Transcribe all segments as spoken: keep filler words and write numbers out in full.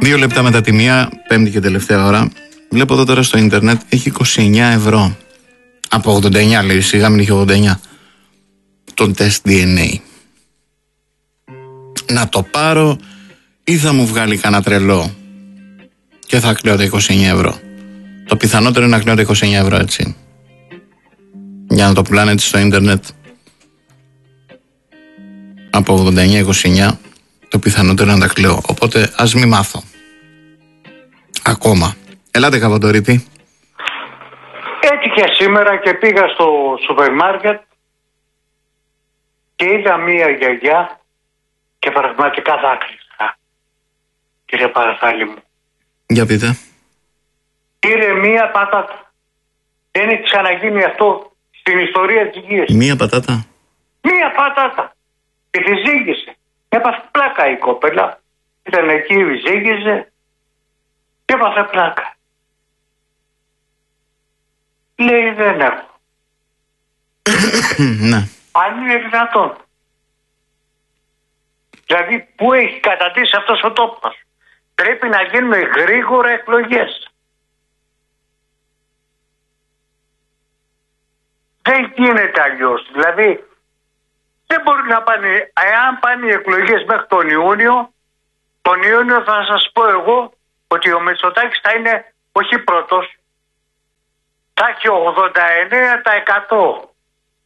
Δύο λεπτά μετά τη μία, πέμπτη και τελευταία ώρα. Βλέπω εδώ τώρα στο ίντερνετ, έχει είκοσι εννέα ευρώ. Από ογδόντα εννέα λέει, σιγά μην είχε ογδόντα εννέα. Τον τεστ ντι εν έι. Να το πάρω ή θα μου βγάλει κανένα τρελό και θα κλαίω τα είκοσι εννέα ευρώ. Το πιθανότερο είναι να κλαίω τα είκοσι εννέα ευρώ, έτσι. Για να το πουλάνε έτσι στο ίντερνετ. Από ογδόντα εννέα είκοσι εννέα, το πιθανότερο είναι να τα κλαίω. Οπότε ας μη μάθω. Ακόμα. Ελάτε Καβαντορίτη. Έτυχε σήμερα και πήγα στο σούπερ μάρκετ και είδα μία γιαγιά και πραγματικά δάκρυσα. Κύριε Παραθάλη μου. Για πείτε. Πήρε μία πατάτα. Δεν έχει ξαναγίνει αυτό στην ιστορία της γης. Μία πατάτα. Μία πατάτα. Και τη ζήγησε. Έπαθε πλάκα η κοπέλα. Ήταν εκεί, ζήγησε και έπαθε πλάκα. Λέει δεν έχω. Ναι. Αν είναι δυνατόν. Δηλαδή πού έχει καταντήσει αυτός ο τόπος. Πρέπει να γίνουν γρήγορα εκλογές. Δεν γίνεται αλλιώς. Δηλαδή δεν μπορεί να πάνε. Εάν πάνε οι εκλογές μέχρι τον Ιούνιο, τον Ιούνιο θα σας πω εγώ ότι ο Μητσοτάκης θα είναι όχι πρώτος, θα έχει ογδόντα εννέα τοις εκατό.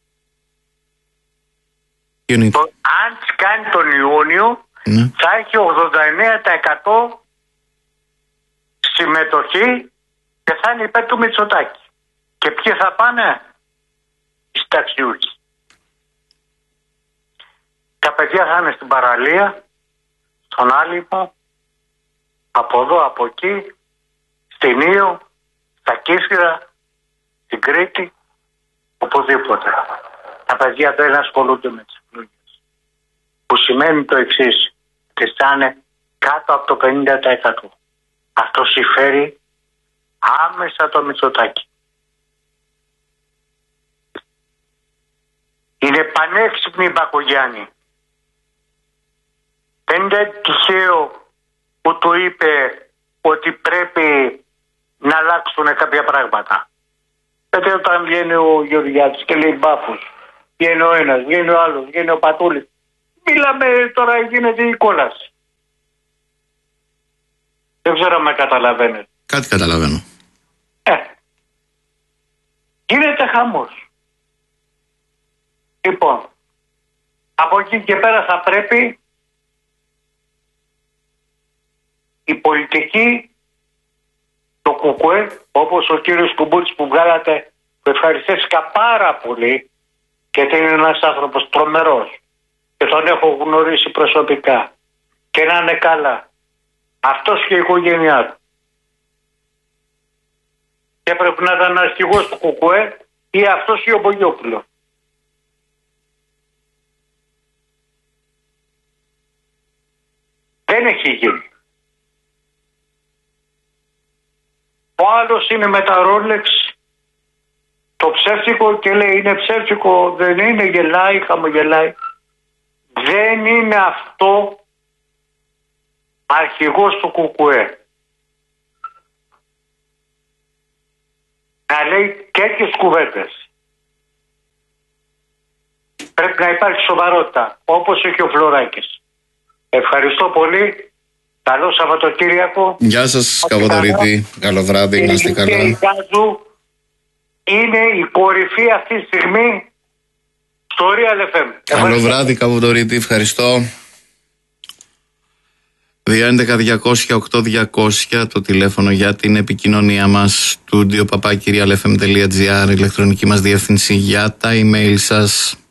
Το, αν κάνει τον Ιούνιο, ναι, θα έχει ογδόντα εννέα τοις εκατό συμμετοχή και θα είναι υπέρ του Μητσοτάκη. Και ποιοι θα πάνε? Οι συνταξιούχοι. Τα παιδιά θα είναι στην παραλία, στον Άλυμο, από εδώ, από εκεί, στην Ήο, στα Κύθυρα, στην Κρήτη, οπουδήποτε. Τα παιδιά δεν ασχολούνται με τις εκλογές. Που σημαίνει το εξής, ότι θα είναι κάτω από το πενήντα τοις εκατό. Αυτό συμφέρει άμεσα το Μητσοτάκη. Είναι πανέξυπνη η Μπακογιάννη. Δεν είναι τυχαίο που του είπε ότι πρέπει να αλλάξουν κάποια πράγματα. Γιατί όταν βγαίνει ο Γεωργιάδης και λέει μπάφους, βγαίνει ο ένας, βγαίνει ο άλλος, βγαίνει ο Πατούλης. Μιλάμε τώρα, γίνεται η κόλαση. Δεν ξέρω αν με καταλαβαίνετε. Κάτι καταλαβαίνω. Ε, γίνεται χαμός. Λοιπόν, από εκεί και πέρα θα πρέπει η πολιτική, το ΚΚΕ, όπως ο κύριος Κουμπούρης που βγάλατε, που ευχαριστήθηκα πάρα πολύ, γιατί είναι ένας άνθρωπος τρομερός και τον έχω γνωρίσει προσωπικά και να είναι καλά. Αυτός και η οικογένειά του. Και πρέπει να ήταν αρχηγός του ΚΚΕ ή αυτός ή ο Μπογιόπουλος. Δεν έχει γίνει. Ο άλλος είναι με τα Ρόλεξ, το ψεύτικο, και λέει είναι ψεύτικο, δεν είναι, γελάει, χαμογελάει. Δεν είναι αυτό αρχηγός του ΚΚΕ. Να λέει τέτοιες κουβέντες. Πρέπει να υπάρχει σοβαρότητα, όπως έχει ο Φλωράκης. Ευχαριστώ πολύ. Καλό Σαββατοκύριακο. Γεια σας Καβαντορίτη. Καλό βράδυ, να είστε καλά. Η Γκάζου είναι η κορυφή αυτή τη στιγμή στο Real εφ εμ. Καλό βράδυ Καβαντορίτη, ευχαριστώ. δύο έντεκα διακόσια οκτώ διακόσια το τηλέφωνο για την επικοινωνία μας. Studio παπάκι real f m τελεία g r, ηλεκτρονική μας διεύθυνση για τα email σας.